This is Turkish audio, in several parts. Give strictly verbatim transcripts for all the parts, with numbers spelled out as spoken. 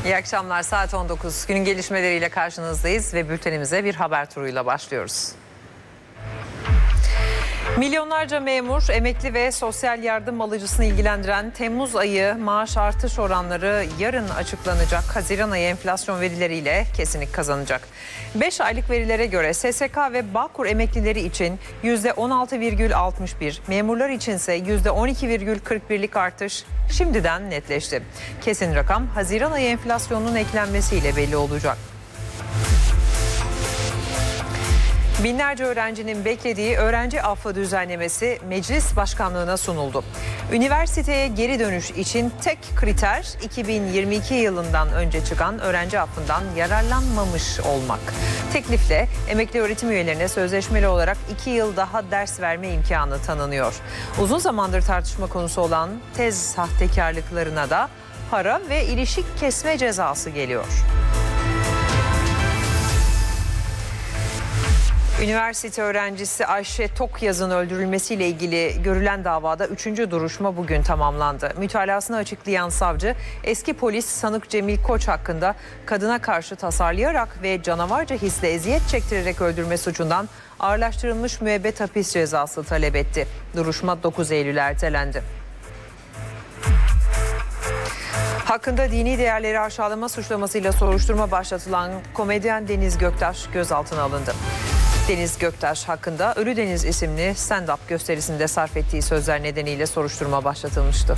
İyi akşamlar, saat on dokuz. Günün gelişmeleriyle karşınızdayız ve bültenimize bir haber turuyla başlıyoruz. Milyonlarca memur, emekli ve sosyal yardım alıcısını ilgilendiren Temmuz ayı maaş artış oranları yarın açıklanacak. Haziran ayı enflasyon verileriyle kesinlik kazanacak. beş aylık verilere göre S S K ve Bağkur emeklileri için yüzde on altı virgül altmış bir, memurlar içinse yüzde on iki virgül kırk birlik artış şimdiden netleşti. Kesin rakam Haziran ayı enflasyonunun eklenmesiyle belli olacak. Binlerce öğrencinin beklediği öğrenci affı düzenlemesi meclis başkanlığına sunuldu. Üniversiteye geri dönüş için tek kriter iki bin yirmi iki yılından önce çıkan öğrenci affından yararlanmamış olmak. Teklifle emekli öğretim üyelerine sözleşmeli olarak iki yıl daha ders verme imkanı tanınıyor. Uzun zamandır tartışma konusu olan tez sahtekarlıklarına da para ve ilişik kesme cezası geliyor. Üniversite öğrencisi Ayşe Tokyaz'ın öldürülmesiyle ilgili görülen davada üçüncü duruşma bugün tamamlandı. Mütalasını açıklayan savcı, eski polis sanık Cemil Koç hakkında kadına karşı tasarlayarak ve canavarca hisle eziyet çektirerek öldürme suçundan ağırlaştırılmış müebbet hapis cezası talep etti. Duruşma dokuz Eylül'e ertelendi. Hakkında dini değerleri aşağılama suçlamasıyla soruşturma başlatılan komedyen Deniz Göktaş gözaltına alındı. Deniz Göktaş hakkında Ölü Deniz isimli stand-up gösterisinde sarf ettiği sözler nedeniyle soruşturma başlatılmıştı.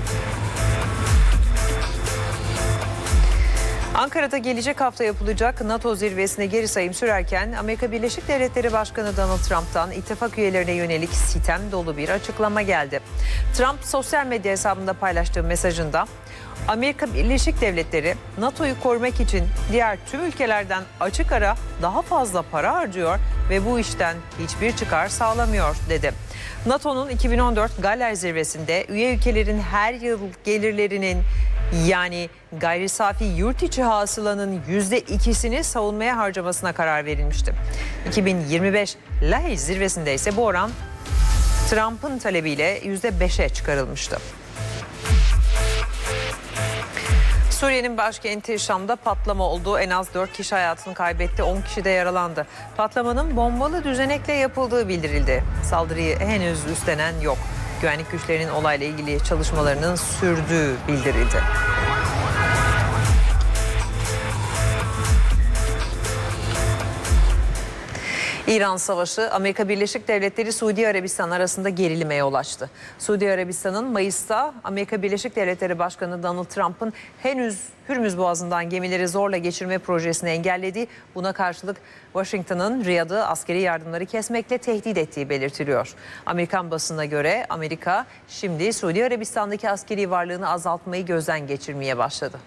Ankara'da gelecek hafta yapılacak NATO zirvesine geri sayım sürerken Amerika Birleşik Devletleri Başkanı Donald Trump'tan ittifak üyelerine yönelik sitem dolu bir açıklama geldi. Trump sosyal medya hesabında paylaştığı mesajında Amerika Birleşik Devletleri NATO'yu korumak için diğer tüm ülkelerden açık ara daha fazla para harcıyor ve bu işten hiçbir çıkar sağlamıyor dedi. NATO'nun iki bin on dört Galler Zirvesi'nde üye ülkelerin her yıl gelirlerinin yani gayri safi yurt içi hasılanın yüzde ikisini savunmaya harcamasına karar verilmişti. iki bin yirmi beş Lahey Zirvesi'nde ise bu oran Trump'ın talebiyle yüzde beşe çıkarılmıştı. Suriye'nin başkenti Şam'da patlama oldu. En az dört kişi hayatını kaybetti, on kişi de yaralandı. Patlamanın bombalı düzenekle yapıldığı bildirildi. Saldırıyı henüz üstlenen yok. Güvenlik güçlerinin olayla ilgili çalışmalarının sürdüğü bildirildi. İran Savaşı, Amerika Birleşik Devletleri Suudi Arabistan arasında gerilime yol açtı. Suudi Arabistan'ın Mayıs'ta Amerika Birleşik Devletleri Başkanı Donald Trump'ın henüz Hürmüz Boğazı'ndan gemileri zorla geçirme projesini engellediği, buna karşılık Washington'ın Riyad'ı askeri yardımları kesmekle tehdit ettiği belirtiliyor. Amerikan basınına göre Amerika şimdi Suudi Arabistan'daki askeri varlığını azaltmayı gözden geçirmeye başladı.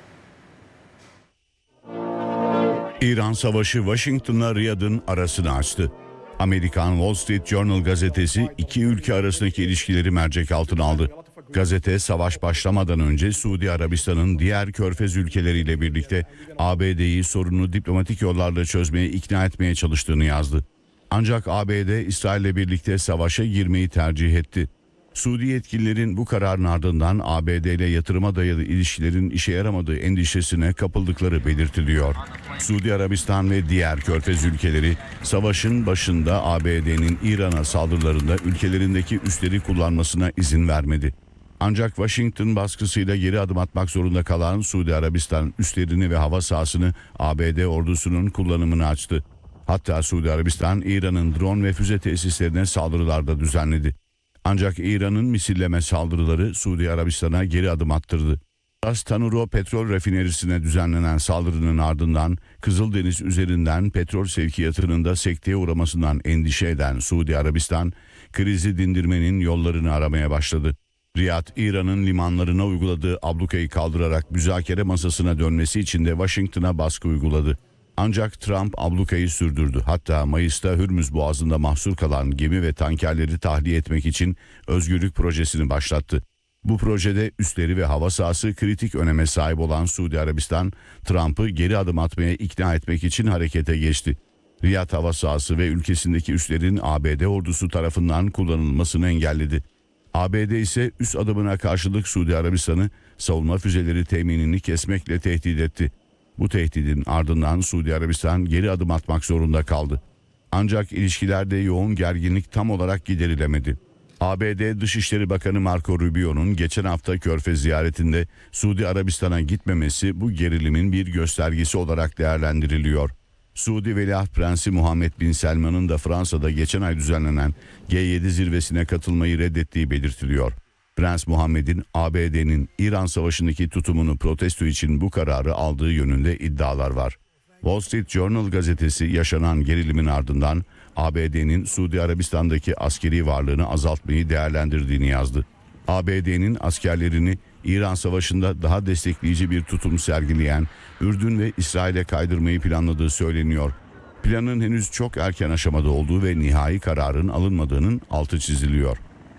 İran Savaşı Washington'la Riyad'ın arasını açtı. Amerikan Wall Street Journal gazetesi iki ülke arasındaki ilişkileri mercek altına aldı. Gazete savaş başlamadan önce Suudi Arabistan'ın diğer körfez ülkeleriyle birlikte A B D'yi sorunu diplomatik yollarla çözmeye ikna etmeye çalıştığını yazdı. Ancak A B D İsrail'le birlikte savaşa girmeyi tercih etti. Suudi yetkililerin bu kararın ardından A B D ile yatırıma dayalı ilişkilerin işe yaramadığı endişesine kapıldıkları belirtiliyor. Suudi Arabistan ve diğer körfez ülkeleri savaşın başında A B D'nin İran'a saldırılarında ülkelerindeki üsleri kullanmasına izin vermedi. Ancak Washington baskısıyla geri adım atmak zorunda kalan Suudi Arabistan üslerini ve hava sahasını A B D ordusunun kullanımını açtı. Hatta Suudi Arabistan İran'ın drone ve füze tesislerine saldırılar da düzenledi. Ancak İran'ın misilleme saldırıları Suudi Arabistan'a geri adım attırdı. Ras Tanuro petrol rafinerisine düzenlenen saldırının ardından Kızıldeniz üzerinden petrol sevkiyatının da sekteye uğramasından endişe eden Suudi Arabistan, krizi dindirmenin yollarını aramaya başladı. Riyad, İran'ın limanlarına uyguladığı ablukayı kaldırarak müzakere masasına dönmesi için de Washington'a baskı uyguladı. Ancak Trump ablukayı sürdürdü. Hatta Mayıs'ta Hürmüz Boğazı'nda mahsur kalan gemi ve tankerleri tahliye etmek için özgürlük projesini başlattı. Bu projede üsleri ve hava sahası kritik öneme sahip olan Suudi Arabistan, Trump'ı geri adım atmaya ikna etmek için harekete geçti. Riyad hava sahası ve ülkesindeki üslerin A B D ordusu tarafından kullanılmasını engelledi. A B D ise üst adımına karşılık Suudi Arabistan'ı savunma füzeleri teminini kesmekle tehdit etti. Bu tehdidin ardından Suudi Arabistan geri adım atmak zorunda kaldı. Ancak ilişkilerde yoğun gerginlik tam olarak giderilemedi. A B D Dışişleri Bakanı Marco Rubio'nun geçen hafta Körfez ziyaretinde Suudi Arabistan'a gitmemesi bu gerilimin bir göstergesi olarak değerlendiriliyor. Suudi Veliaht Prensi Muhammed Bin Selman'ın da Fransa'da geçen ay düzenlenen G yedi zirvesine katılmayı reddettiği belirtiliyor. Prens Muhammed'in A B D'nin İran Savaşı'ndaki tutumunu protesto için bu kararı aldığı yönünde iddialar var. Wall Street Journal gazetesi yaşanan gerilimin ardından A B D'nin Suudi Arabistan'daki askeri varlığını azaltmayı değerlendirdiğini yazdı. A B D'nin askerlerini İran Savaşı'nda daha destekleyici bir tutum sergileyen Ürdün ve İsrail'e kaydırmayı planladığı söyleniyor. Planın henüz çok erken aşamada olduğu ve nihai kararın alınmadığının altı çiziliyor.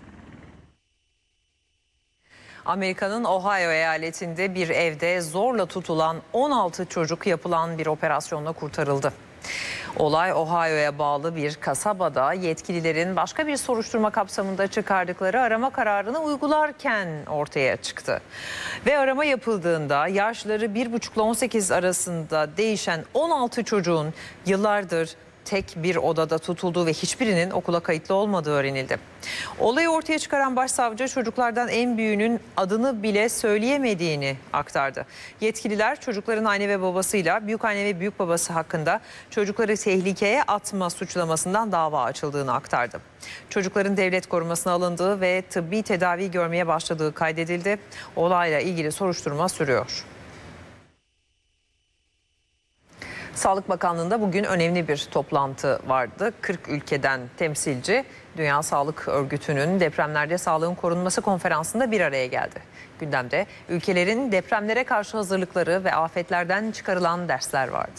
Amerika'nın Ohio eyaletinde bir evde zorla tutulan on altı çocuk yapılan bir operasyonla kurtarıldı. Olay Ohio'ya bağlı bir kasabada yetkililerin başka bir soruşturma kapsamında çıkardıkları arama kararını uygularken ortaya çıktı. Ve arama yapıldığında yaşları bir buçuk ile on sekiz arasında değişen on altı çocuğun yıllardır tek bir odada tutulduğu ve hiçbirinin okula kayıtlı olmadığı öğrenildi. Olayı ortaya çıkaran başsavcı çocuklardan en büyüğünün adını bile söyleyemediğini aktardı. Yetkililer çocukların anne ve babasıyla büyükanne ve büyükbabası hakkında çocukları tehlikeye atma suçlamasından dava açıldığını aktardı. Çocukların devlet korumasına alındığı ve tıbbi tedavi görmeye başladığı kaydedildi. Olayla ilgili soruşturma sürüyor. Sağlık Bakanlığı'nda bugün önemli bir toplantı vardı. kırk ülkeden temsilci Dünya Sağlık Örgütü'nün depremlerde sağlığın korunması konferansında bir araya geldi. Gündemde ülkelerin depremlere karşı hazırlıkları ve afetlerden çıkarılan dersler vardı.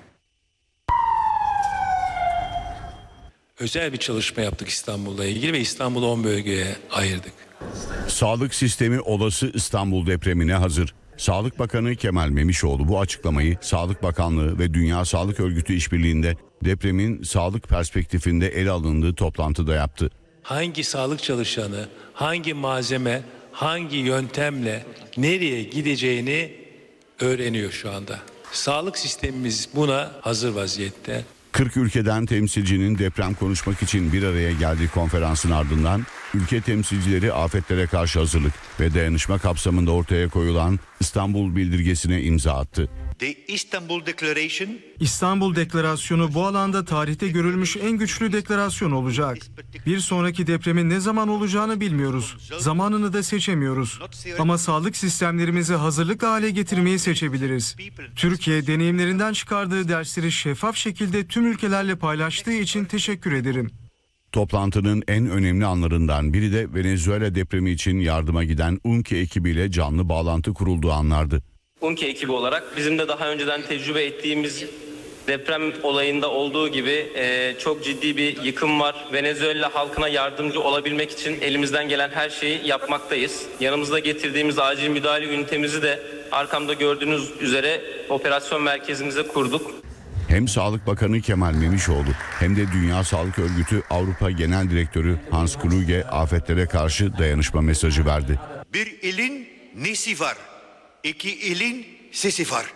Özel bir çalışma yaptık İstanbul'la ilgili ve İstanbul'u on bölgeye ayırdık. Sağlık sistemi olası İstanbul depremine hazır. Sağlık Bakanı Kemal Memişoğlu bu açıklamayı Sağlık Bakanlığı ve Dünya Sağlık Örgütü işbirliğinde depremin sağlık perspektifinde ele alındığı toplantıda yaptı. Hangi sağlık çalışanı, hangi malzeme, hangi yöntemle nereye gideceğini öğreniyor şu anda. Sağlık sistemimiz buna hazır vaziyette. kırk ülkeden temsilcinin deprem konuşmak için bir araya geldiği konferansın ardından ülke temsilcileri afetlere karşı hazırlık ve dayanışma kapsamında ortaya koyulan İstanbul Bildirgesi'ne imza attı. The Istanbul Declaration, İstanbul Deklarasyonu bu alanda tarihte görülmüş en güçlü deklarasyon olacak. Bir sonraki depremin ne zaman olacağını bilmiyoruz. Zamanını da seçemiyoruz. Ama sağlık sistemlerimizi hazırlıklı hale getirmeyi seçebiliriz. Türkiye deneyimlerinden çıkardığı dersleri şeffaf şekilde tüm ülkelerle paylaştığı için teşekkür ederim. Toplantının en önemli anlarından biri de Venezuela depremi için yardıma giden UNKE ekibiyle canlı bağlantı kurulduğu anlardı. UNKE ekibi olarak bizim de daha önceden tecrübe ettiğimiz deprem olayında olduğu gibi e, çok ciddi bir yıkım var. Venezuela halkına yardımcı olabilmek için elimizden gelen her şeyi yapmaktayız. Yanımızda getirdiğimiz acil müdahale ünitemizi de arkamda gördüğünüz üzere operasyon merkezimize kurduk. Hem Sağlık Bakanı Kemal Memişoğlu hem de Dünya Sağlık Örgütü Avrupa Genel Direktörü Hans Kluge afetlere karşı dayanışma mesajı verdi. bir ilin nesi var, iki ilin sesi var.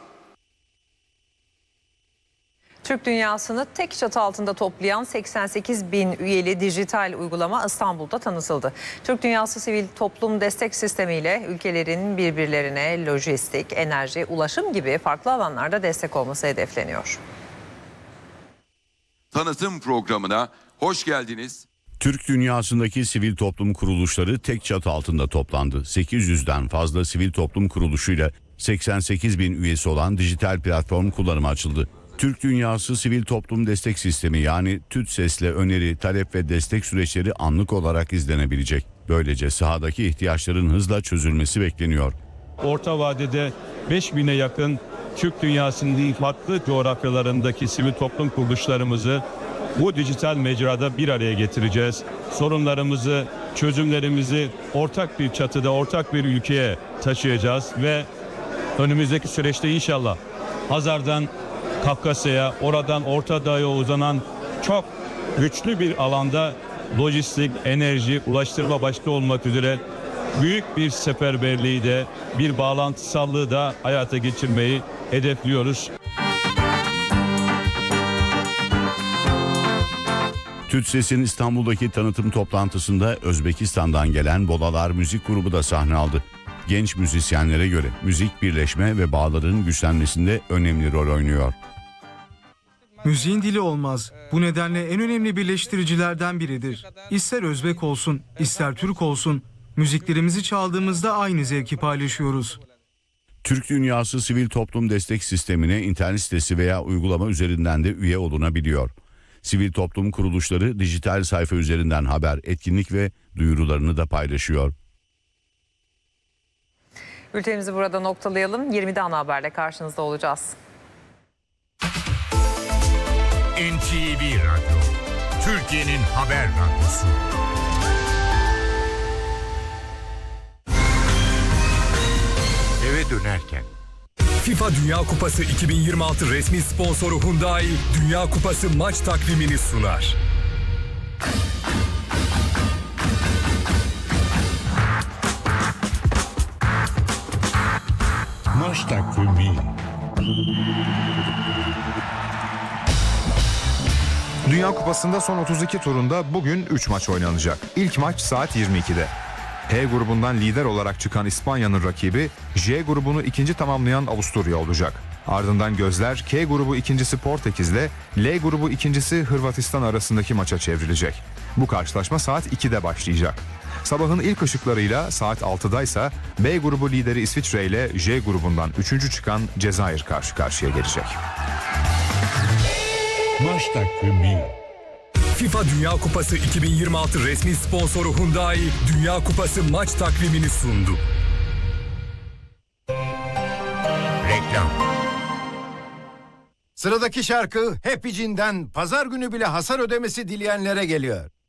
Türk dünyasını tek çatı altında toplayan seksen sekiz bin üyeli dijital uygulama İstanbul'da tanıtıldı. Türk Dünyası Sivil Toplum Destek Sistemi ile ülkelerin birbirlerine lojistik, enerji, ulaşım gibi farklı alanlarda destek olması hedefleniyor. Tanıtım programına hoş geldiniz. Türk dünyasındaki sivil toplum kuruluşları tek çatı altında toplandı. sekiz yüzden fazla sivil toplum kuruluşuyla seksen sekiz bin üyesi olan dijital platform kullanıma açıldı. Türk Dünyası Sivil Toplum Destek Sistemi yani TÜDSES'le öneri, talep ve destek süreçleri anlık olarak izlenebilecek. Böylece sahadaki ihtiyaçların hızla çözülmesi bekleniyor. Orta vadede beş bine yakın Türk dünyasının farklı coğrafyalarındaki sivil toplum kuruluşlarımızı bu dijital mecrada bir araya getireceğiz. Sorunlarımızı, çözümlerimizi ortak bir çatıda, ortak bir ülkeye taşıyacağız ve önümüzdeki süreçte inşallah Hazar'dan Kafkasya'ya, oradan Orta Doğu'ya uzanan çok güçlü bir alanda lojistik, enerji, ulaştırma başta olmak üzere büyük bir seferberliği de, bir bağlantısallığı da hayata geçirmeyi hedefliyoruz. TÜTSES'in İstanbul'daki tanıtım toplantısında Özbekistan'dan gelen Bolalar Müzik Grubu da sahne aldı. Genç müzisyenlere göre müzik birleşme ve bağların güçlenmesinde önemli rol oynuyor. Müziğin dili olmaz. Bu nedenle en önemli birleştiricilerden biridir. İster Özbek olsun, ister Türk olsun, müziklerimizi çaldığımızda aynı zevki paylaşıyoruz. Türk Dünyası Sivil Toplum Destek Sistemi'ne internet sitesi veya uygulama üzerinden de üye olunabiliyor. Sivil toplum kuruluşları dijital sayfa üzerinden haber, etkinlik ve duyurularını da paylaşıyor. Bültenimizi burada noktalayalım. yirmide ana haberle karşınızda olacağız. N T V Radyo, Türkiye'nin haber radyosu. Eve dönerken. FIFA Dünya Kupası iki bin yirmi altı resmi sponsoru Hyundai, Dünya Kupası maç takvimini sunar. Maç takvimi. Dünya Kupası'nda son otuz iki turunda bugün üç maç oynanacak. İlk maç saat yirmi ikide. H grubundan lider olarak çıkan İspanya'nın rakibi J grubunu ikinci tamamlayan Avusturya olacak. Ardından gözler K grubu ikincisi Portekiz'le L grubu ikincisi Hırvatistan arasındaki maça çevrilecek. Bu karşılaşma saat ikide başlayacak. Sabahın ilk ışıklarıyla saat altıdaysa B grubu lideri İsviçre ile J grubundan üçüncü çıkan Cezayir karşı karşıya gelecek. Maç takvimi. FIFA Dünya Kupası iki bin yirmi altı resmi sponsoru Hyundai, Dünya Kupası maç takvimini sundu. Reklam. Sıradaki şarkı Happy Jean'den pazar günü bile hasar ödemesi dileyenlere geliyor.